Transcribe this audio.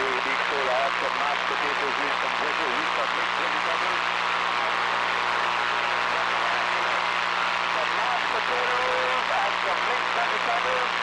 Big Soul, I have some mashed potatoes with some vegetables with some mixed vegetables. Some mashed potatoes and some mixed vegetables.